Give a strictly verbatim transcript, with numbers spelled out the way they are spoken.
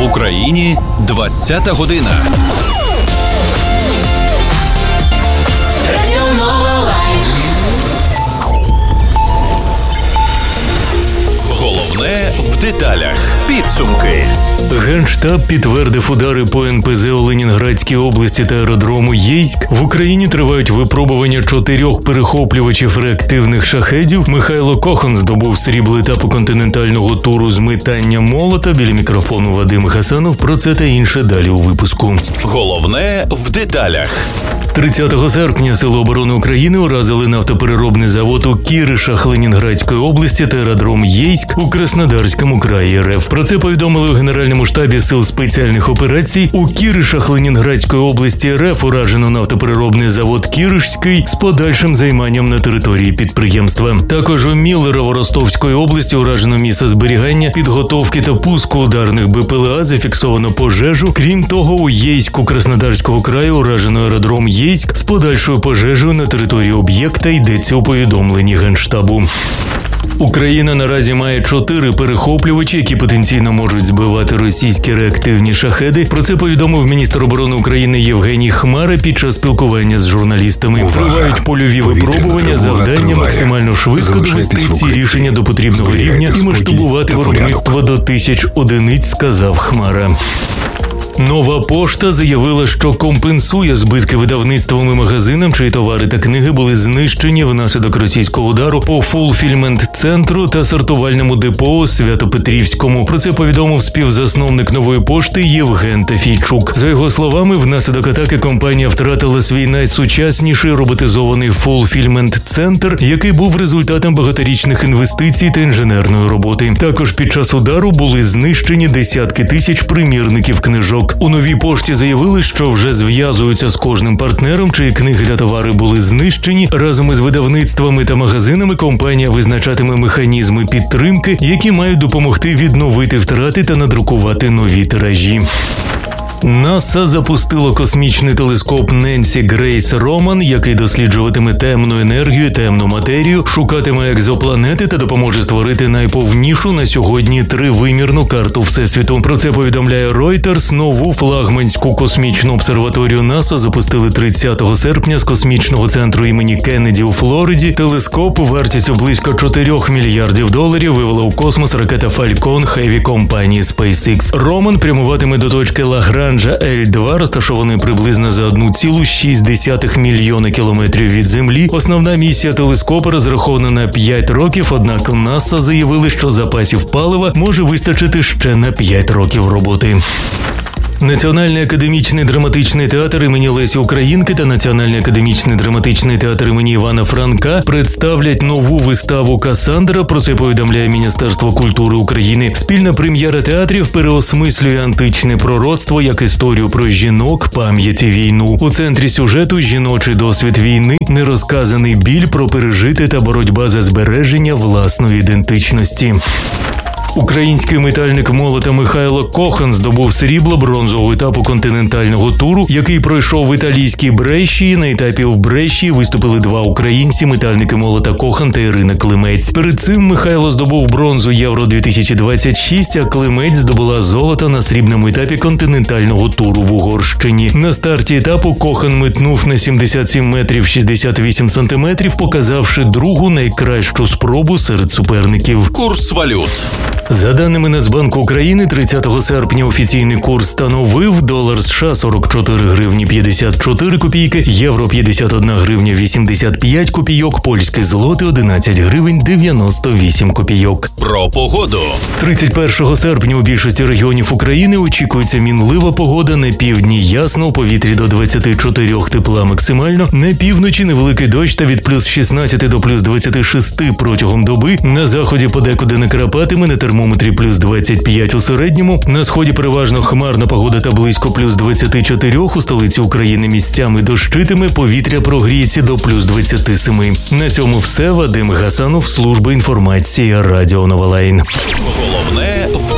Україні двадцята година. Головне в деталях. Підсумки. Генштаб підтвердив удари по ен пе зе у Ленінградській області та аеродрому Єйськ. В Україні тривають випробування чотирьох перехоплювачів реактивних шахедів. Михайло Кохан здобув срібло етапу континентального туру з метання молота. Біля мікрофону Вадим Хасанов. Про це та інше далі у випуску. Головне в деталях. тридцятого серпня Сили оборони України уразили нафтопереробний завод у Кіришах Ленінградської області та аеродром Єйськ у Краснодарському краї ер еф. Про це повідомили у Генеральному штабі Сил спеціальних операцій. У Кіришах Ленінградської області ер еф уражено нафтопереробний завод Кіришський з подальшим займанням на території підприємства. Також у Міллерово-Ростовської області уражено місце зберігання, підготовки та пуску ударних бе пе ел а, зафіксовано пожежу. Крім того, у Єйську Краснодарського краю уражено аеродром Єйськ з подальшою пожежею на території об'єкта, йдеться у повідомленні Генштабу. Україна наразі має чотири перехоплювачі, які потенційно можуть збивати російські реактивні шахеди. Про це повідомив міністр оборони України Євгеній Хмара під час спілкування з журналістами. Тривають польові випробування, завдання максимально швидко довести ці рішення до потрібного рівня і масштабувати виробництво до тисяч одиниць, сказав Хмара. Нова пошта заявила, що компенсує збитки видавництвам і магазинам, чиї товари та книги були знищені внаслідок російського удару по фулфільмент-центру та сортувальному депо у Свято-Петрівському. Про це повідомив співзасновник Нової пошти Євген Тафійчук. За його словами, внаслідок атаки компанія втратила свій найсучасніший роботизований фулфільмент-центр, який був результатом багаторічних інвестицій та інженерної роботи. Також під час удару були знищені десятки тисяч примірників книжок. У Новій пошті заявили, що вже зв'язуються з кожним партнером, чиї книги та товари були знищені. Разом із видавництвами та магазинами компанія визначатиме механізми підтримки, які мають допомогти відновити втрати та надрукувати нові тиражі. НАСА запустило космічний телескоп Ненсі Грейс Роман, який досліджуватиме темну енергію, темну матерію, шукатиме екзопланети та допоможе створити найповнішу на сьогодні тривимірну карту Всесвіту. Про це повідомляє Reuters. Нову флагманську космічну обсерваторію НАСА запустили тридцятого серпня з космічного центру імені Кеннеді у Флориді. Телескоп вартістю близько чотирьох мільярдів доларів вивела у космос ракета Falcon Heavy компанії SpaceX. Роман прямуватиме до точки Лагранжа Ель два, розташований приблизно за одну цілу шість десятих мільйона кілометрів від Землі. Основна місія телескопа розрахована на п'ять років, однак НАСА заявили, що запасів палива може вистачити ще на п'ять років роботи. Національний академічний драматичний театр імені Лесі Українки та Національний академічний драматичний театр імені Івана Франка представлять нову виставу «Касандра». Про це повідомляє Міністерство культури України. Спільна прем'єра театрів переосмислює античне пророцтво як історію про жінок, пам'ять і війну. У центрі сюжету – жіночий досвід війни, нерозказаний біль про пережити та боротьба за збереження власної ідентичності. Український метальник молота Михайло Кохан здобув срібло бронзового етапу континентального туру, який пройшов в італійській Брешії. На етапі в Брешії виступили два українці – метальники молота Кохан та Ірина Климець. Перед цим Михайло здобув бронзу Євро дві тисячі двадцять шість, а Климець здобула золото на срібному етапі континентального туру в Угорщині. На старті етапу Кохан метнув на сімдесят сім метрів шістдесят вісім сантиметрів, показавши другу найкращу спробу серед суперників. Курс валют. За даними Нацбанку України, тридцятого серпня офіційний курс становив: долар США сорок чотири гривні п'ятдесят чотири копійки, євро п'ятдесят одна гривня вісімдесят п'ять копійок, польський злотий одинадцять гривень дев'яносто вісім копійок. Про погоду. тридцять першого серпня у більшості регіонів України очікується мінлива погода. На півдні ясно, у повітрі до двадцяти чотирьох тепла максимально, на півночі невеликий дощ та від плюс шістнадцяти до плюс двадцяти шести протягом доби, на заході подекуди накрапатиме, на термометрі плюс двадцять п'ять у середньому, на сході переважно хмарна погода та близько плюс двадцяти чотирьох, у столиці України місцями дощитиме, повітря прогріється до плюс двадцяти семи. На цьому все. Вадим Гасанов, служба інформації Радіо Новолайн. Головне в